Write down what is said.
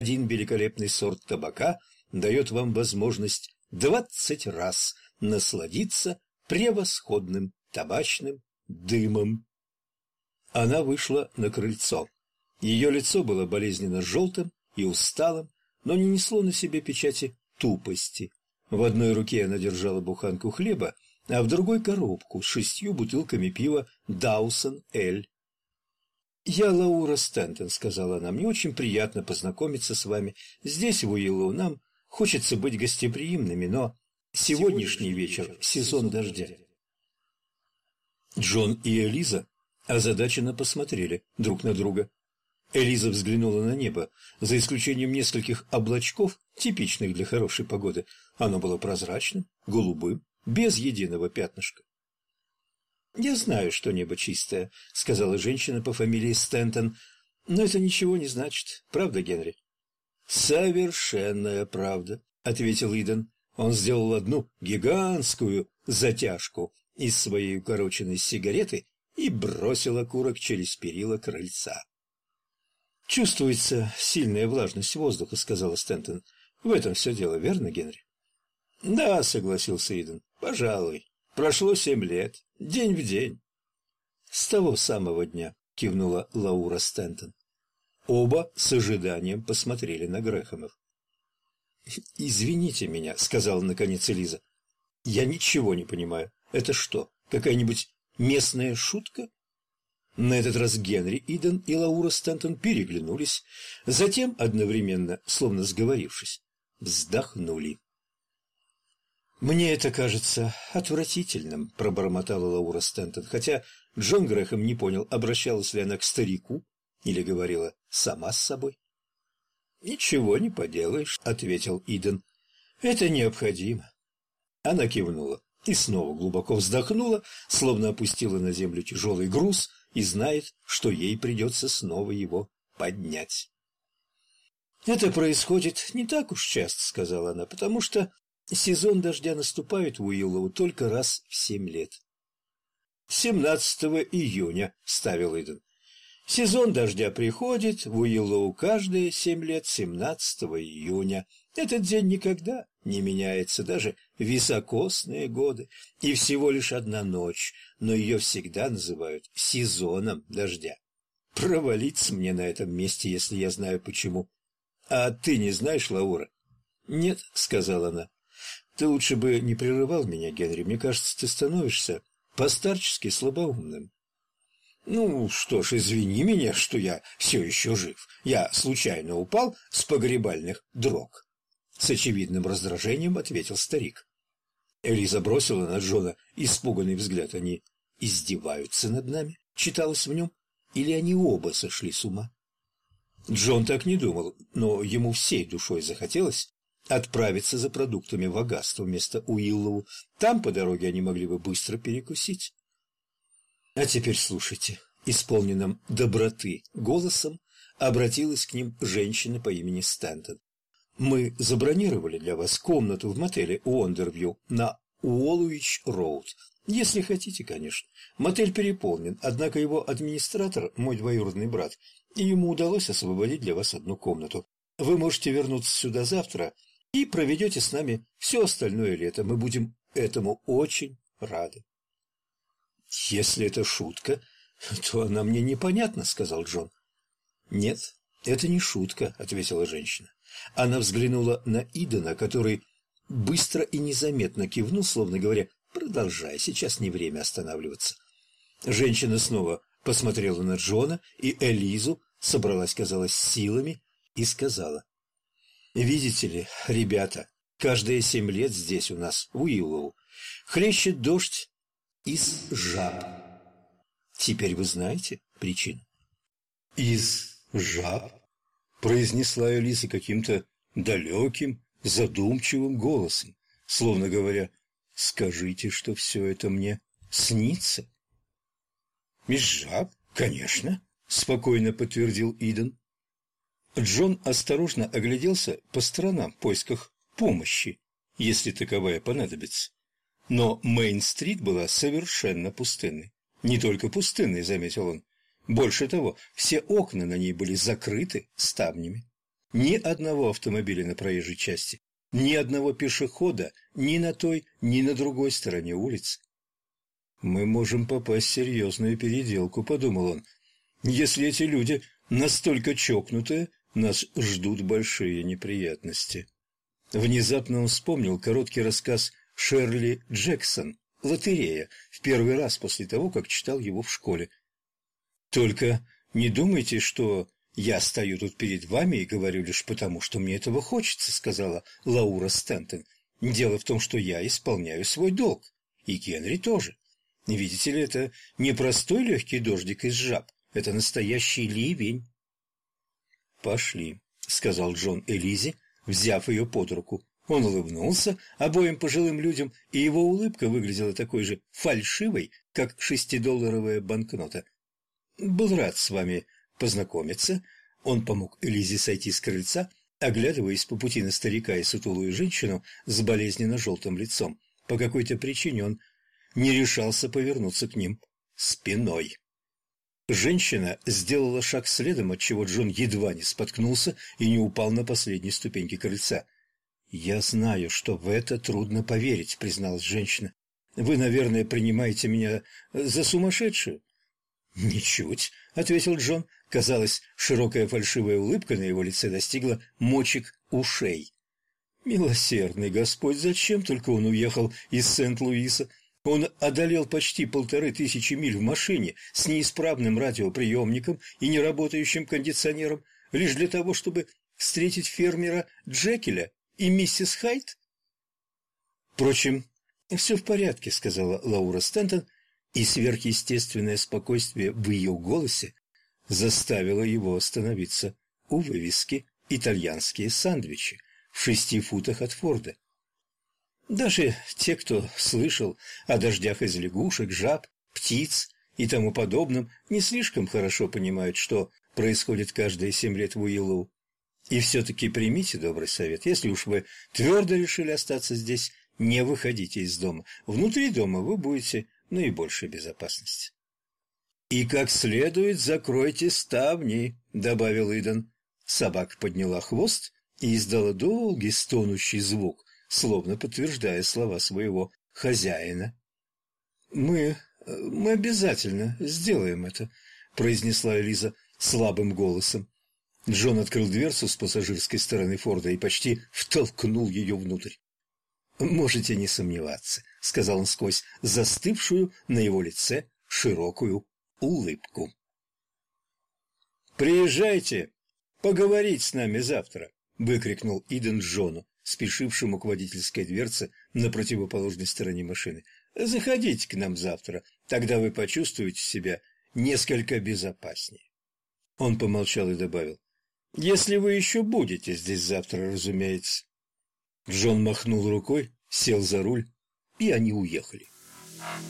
один великолепный сорт табака дает вам возможность 20 раз насладиться превосходным табачным дымом. Она вышла на крыльцо. Ее лицо было болезненно желтым и усталым, но не несло на себе печати тупости. В одной руке она держала буханку хлеба, а в другой коробку с 6 бутылками пива «Даусон Эль». «Я Лаура Стентон», — сказала она, — «мне очень приятно познакомиться с вами. Здесь, в Уиллоу, нам хочется быть гостеприимными, но сегодняшний вечер — сезон дождя». Джон и Элиза озадаченно посмотрели друг на друга. Элиза взглянула на небо. За исключением нескольких облачков, типичных для хорошей погоды, оно было прозрачным, голубым, без единого пятнышка. «Я знаю, что небо чистое», — сказала женщина по фамилии Стентон, — «но это ничего не значит. Правда, Генри?» «Совершенная правда», — ответил Иден. Он сделал одну гигантскую затяжку из своей укороченной сигареты и бросил окурок через перила крыльца. «Чувствуется сильная влажность воздуха», — сказала Стентон. «В этом все дело, верно, Генри?» «Да», — согласился Иден, — «пожалуй. Прошло 7 лет, день в день». «С того самого дня», — кивнула Лаура Стентон. Оба с ожиданием посмотрели на Грэхэмов. «Извините меня», — сказала наконец Элиза. «Я ничего не понимаю. Это что, какая-нибудь местная шутка?» На этот раз Генри Иден и Лаура Стентон переглянулись, затем одновременно, словно сговорившись, вздохнули. «Мне это кажется отвратительным», — пробормотала Лаура Стентон, хотя Джон Грэхэм не понял, обращалась ли она к старику или говорила сама с собой. «Ничего не поделаешь», — ответил Иден. «Это необходимо». Она кивнула и снова глубоко вздохнула, словно опустила на землю тяжелый груз и знает, что ей придется снова его поднять. «Это происходит не так уж часто», — сказала она, — «потому что сезон дождя наступает в Уиллоу только раз в 7 лет». 17 июня, — вставил Иден. «Сезон дождя приходит в Уиллоу каждые 7 лет 17 июня. Этот день никогда не меняется, даже в високосные годы, и всего лишь одна ночь, но ее всегда называют сезоном дождя. Провалиться мне на этом месте, если я знаю почему. А ты не знаешь, Лаура?» «Нет», — сказала она. «Ты лучше бы не прерывал меня, Генри. Мне кажется, ты становишься постарчески слабоумным». «Ну что ж, извини меня, что я все еще жив. Я случайно упал с погребальных дрог». С очевидным раздражением ответил старик. Элиза бросила на Джона испуганный взгляд. «Они издеваются над нами?» — читалось в нем. «Или они оба сошли с ума?» Джон так не думал, но ему всей душой захотелось отправиться за продуктами в Агасту вместо Уиллоу. Там по дороге они могли бы быстро перекусить. «А теперь слушайте», — исполненным доброты голосом обратилась к ним женщина по имени Стентон. «Мы забронировали для вас комнату в мотеле Уондервью на Уолуич-Роуд. Если хотите, конечно. Мотель переполнен, однако его администратор, мой двоюродный брат, и ему удалось освободить для вас одну комнату. Вы можете вернуться сюда завтра и проведете с нами все остальное лето. Мы будем этому очень рады». «Если это шутка, то она мне непонятна», — сказал Джон. «Нет, это не шутка», — ответила женщина. Она взглянула на Идена, который быстро и незаметно кивнул, словно говоря: «Продолжай, сейчас не время останавливаться». Женщина снова посмотрела на Джона и Элизу, собралась, казалось, силами и сказала: «Видите ли, ребята, каждые 7 лет здесь у нас, в Уиллоу, хлещет дождь из жаб. Теперь вы знаете причину?» «Из жаб?» — произнесла Элиза каким-то далеким, задумчивым голосом, словно говоря: «Скажите, что все это мне снится». «Из жаб? Конечно», — спокойно подтвердил Иден. Джон осторожно огляделся по сторонам в поисках помощи, если таковая понадобится. Но Мейн-стрит была совершенно пустынной. Не только пустынной, заметил он. Больше того, все окна на ней были закрыты ставнями. Ни одного автомобиля на проезжей части, ни одного пешехода ни на той, ни на другой стороне улицы. «Мы можем попасть в серьезную переделку», — подумал он. «Если эти люди настолько чокнутые, нас ждут большие неприятности». Внезапно он вспомнил короткий рассказ Шерли Джексон «Лотерея» в первый раз после того, как читал его в школе. «Только не думайте, что я стою тут перед вами и говорю лишь потому, что мне этого хочется», — сказала Лаура Стентон. «Дело в том, что я исполняю свой долг, и Генри тоже. Видите ли, это не простой легкий дождик из жаб, это настоящий ливень». «Пошли», — сказал Джон Элизе, взяв ее под руку. Он улыбнулся обоим пожилым людям, и его улыбка выглядела такой же фальшивой, как 6-долларовая банкнота. «Был рад с вами познакомиться». Он помог Элизе сойти с крыльца, оглядываясь по пути на старика и сутулую женщину с болезненно-желтым лицом. По какой-то причине он не решался повернуться к ним спиной. Женщина сделала шаг следом, отчего Джон едва не споткнулся и не упал на последней ступеньке крыльца. «Я знаю, что в это трудно поверить», — призналась женщина. «Вы, наверное, принимаете меня за сумасшедшую?» «Ничуть», — ответил Джон. Казалось, широкая фальшивая улыбка на его лице достигла мочек ушей. «Милосердный Господь, зачем только он уехал из Сент-Луиса? Он одолел почти 1500 миль в машине с неисправным радиоприемником и неработающим кондиционером лишь для того, чтобы встретить фермера Джекеля и миссис Хайт?» «Впрочем, все в порядке», — сказала Лаура Стентон, и сверхъестественное спокойствие в ее голосе заставило его остановиться у вывески «Итальянские сандвичи» в 6 футах от Форда. Даже те, кто слышал о дождях из лягушек, жаб, птиц и тому подобном, не слишком хорошо понимают, что происходит каждые 7 лет в Уиллоу. И все-таки примите добрый совет. Если уж вы твердо решили остаться здесь, не выходите из дома. Внутри дома вы будете в наибольшей безопасности. «И как следует закройте ставни», — добавил Иден. Собака подняла хвост и издала долгий стонущий звук, словно подтверждая слова своего хозяина. «Мы обязательно сделаем это», — произнесла Элиза слабым голосом. Джон открыл дверцу с пассажирской стороны Форда и почти втолкнул ее внутрь. «Можете не сомневаться», — сказал он сквозь застывшую на его лице широкую улыбку. «Приезжайте поговорить с нами завтра», — выкрикнул Иден Джону, спешившему к водительской дверце на противоположной стороне машины. «Заходите к нам завтра, тогда вы почувствуете себя несколько безопаснее». Он помолчал и добавил: «Если вы еще будете здесь завтра, разумеется». Джон махнул рукой, сел за руль, и они уехали.